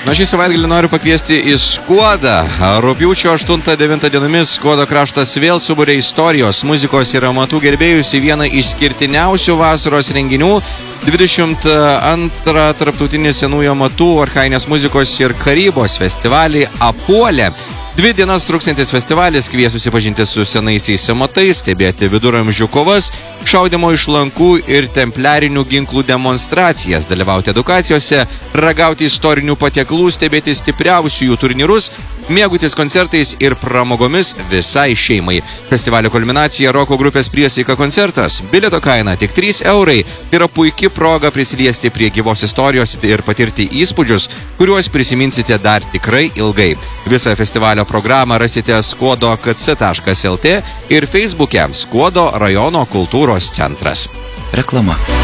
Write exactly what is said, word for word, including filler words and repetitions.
Na šį savaitgalį noriu pakviesti į Skuodą. Rugpjūčio aštuntą devintą dienomis Skuodo kraštas vėl suburė istorijos, muzikos ir amatų gerbėjus į vieną išskirtiniausių vasaros renginių. dvidešimt antrą tarptautinį senųjų amatų, archainės muzikos ir karybos festivalį Apuolė. Dvi dienas truksiantis festivalis kvies susipažinti su senaisiais amatais, stebėti viduramžių kovas, šaudimo iš lankų ir templiarinių ginklų demonstracijas, dalyvauti edukacijose, ragauti istorinių patiekalų, stebėti stipriausiųjų turnyrus, mėgautis koncertais ir pramogomis visai šeimai. Festivalio kulminacija roko grupės Priesaika koncertas. Bilieto kaina tik trys eurai. Tai yra puikia proga prisiliesti prie gyvos istorijos ir patirti įspūdžius, kuriuos prisiminsite dar tikrai ilgai. Visą festivalio programą rasite skuodo k c taškas l t ir Facebook'e Skuodo rajono kultūros centras. Reklama.